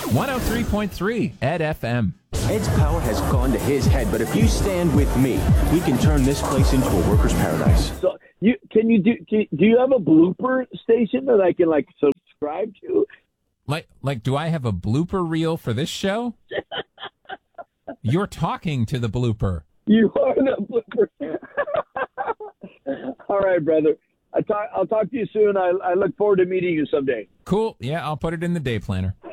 103.3 Ed FM. Ed's power has gone to his head, but if you stand with me, we can turn this place into a worker's paradise. So do you have a blooper station that I can subscribe to? Like, do I have a blooper reel for this show? You're talking to the blooper. You are the blooper. All right, brother. I'll talk to you soon. I look forward to meeting you someday. Cool. Yeah, I'll put it in the day planner.